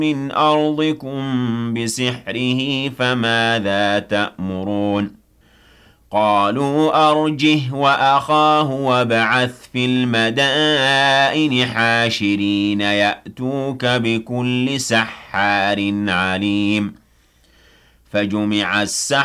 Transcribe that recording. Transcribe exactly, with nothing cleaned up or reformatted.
مِنْ أَرْضِكُمْ بِسِحْرِهِ فَمَاذَا تَأْمُرُونَ قَالُوا أَرْجِهْ وَأَخَاهُ وَابْعَثْ فِي الْمَدَائِنِ حَاشِرِينَ يَأْتُوكَ بِكُلِّ سَحَّارٍ عَلِيمٍ فَجُمِعَ السَّحَرَةُ